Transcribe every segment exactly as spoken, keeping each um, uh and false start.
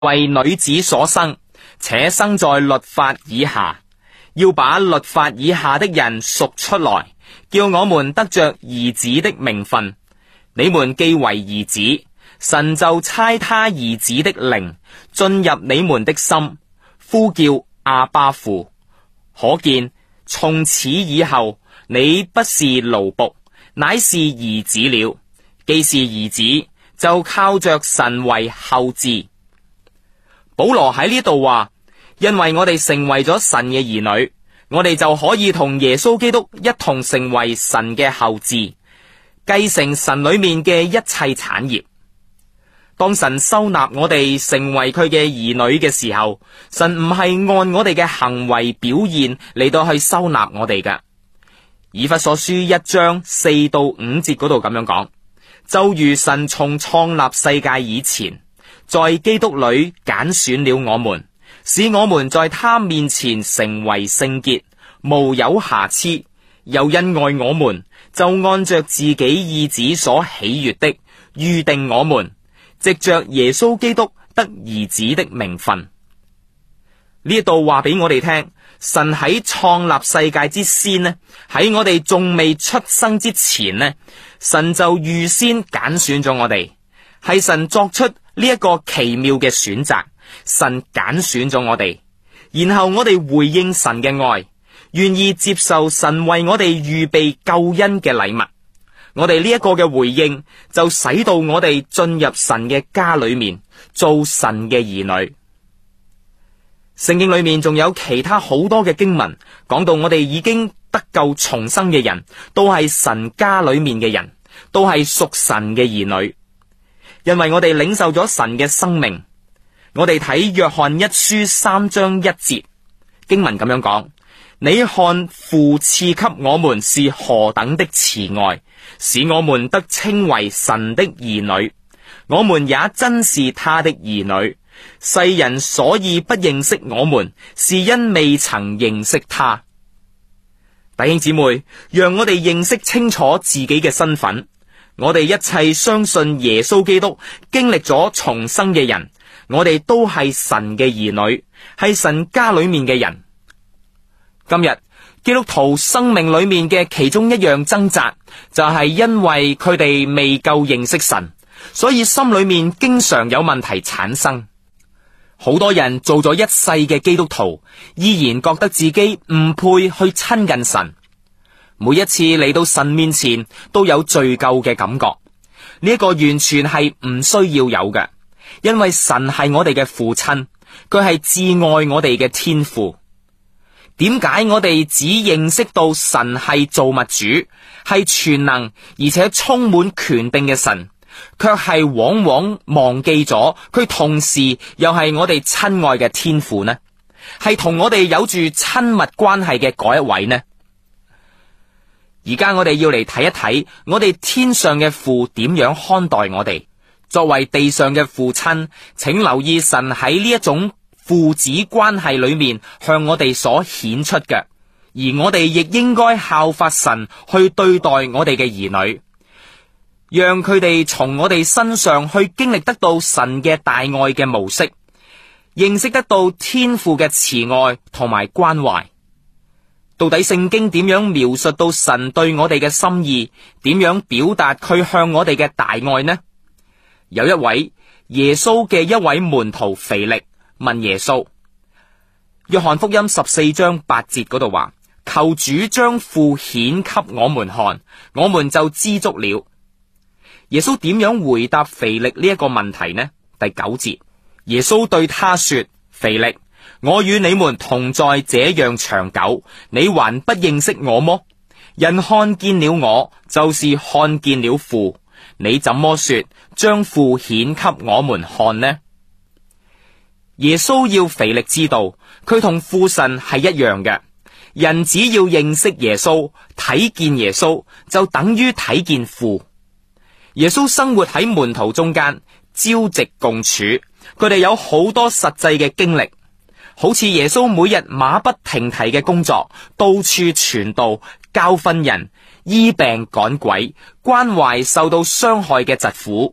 為女子所生，且生在律法以下，要把律法以下的人贖出來，叫我們得着兒子的名分。你們既為兒子，神就差他兒子的靈進入你們的心，呼叫阿爸父。可見從此以後，你不是奴僕，乃是兒子了。既是兒子，就靠着神為後嗣。保羅喺呢度話，因為我哋成為咗神嘅兒女，我哋就可以同耶穌基督一同成為神嘅後嗣，繼承神裏面嘅一切產業。當神收納我哋成為佢嘅兒女嘅時候，神唔係按我哋嘅行為表現嚟到去收納我哋㗎。以弗所書一章四到五節嗰度咁樣講，就如神從創立世界以前，在基督裏揀選了我們，使我們在他面前成為聖潔，無有瑕疵。又因愛我們，就按着自己意旨所喜悅的，預定我們藉着耶穌基督得兒子的名分。呢度話俾我哋聽，神喺創立世界之先呢，喺我哋仲未出生之前呢，神就預先揀選咗我哋，係神作出呢一個奇妙嘅選擇。神揀選咗我哋，然後我哋回應神嘅愛，願意接受神為我哋預備救恩嘅禮物。我哋呢一個嘅回應，就使到我哋進入神嘅家裏面，做神嘅兒女。聖經裏面仲有其他好多嘅經文，講到我哋已經得救重生嘅人，都係神家裏面嘅人，都係屬神嘅兒女。因為我哋領受咗神嘅生命。我哋睇約翰一書三章一節經文咁樣講，你看父賜給我們是何等的慈愛，使我們得稱為神的兒女。我們也真是他的兒女。世人所以不認識我們，是因未曾認識他。弟兄姊妹，讓我哋認識清楚自己嘅身份。我哋一切相信耶穌基督經歷咗重生嘅人，我哋都係神嘅兒女，係神家裏面嘅人。今日基督徒生命裏面嘅其中一樣掙扎，就係因為佢哋未夠認識神，所以心裏面經常有問題產生。好多人做咗一世嘅基督徒，依然覺得自己唔配去親近神。每一次嚟到神面前，都有罪疚嘅感覺。呢一個完全係唔需要有嘅，因為神係我哋嘅父親，佢係至愛我哋嘅天父。點解我哋只認識到神係造物主，係全能而且充滿權柄嘅神，卻係往往忘記咗佢同時又係我哋親愛嘅天父呢？係同我哋有住親密關係嘅嗰一位呢？而家我哋要嚟睇一睇，我哋天上嘅父點樣看待我哋。作為地上嘅父親，請留意神喺呢一種父子關係裏面向我哋所顯出嘅，而我哋亦應該效法神去對待我哋嘅兒女，讓佢哋從我哋身上去經歷得到神嘅大愛嘅模式，認識得到天父嘅慈愛同埋關懷。到底聖經點樣描述到神對我哋嘅心意？點樣表達佢向我哋嘅大愛呢？有一位耶穌嘅一位門徒腓力問耶穌，約翰福音十四章八節嗰度話，求主將父顯給我們看，我們就知足了。耶穌點樣回答腓力呢一個問題呢？第九節，耶穌對他說，腓力，我與你們同在這樣長久，你還不認識我麼？人看見了我，就是看見了父。你怎麼說將父顯給我們看呢？耶穌要腓力知道，佢同父神係一樣嘅。人只要認識耶穌，睇見耶穌，就等於睇見父。耶穌生活喺門徒中間，朝夕共處，佢哋有好多實際嘅經歷。好似耶穌每日馬不停蹄嘅工作，到處傳道、教訓人、醫病趕鬼、關懷受到傷害嘅疾苦，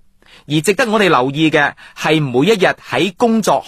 而值得我哋留意嘅係每一日喺工作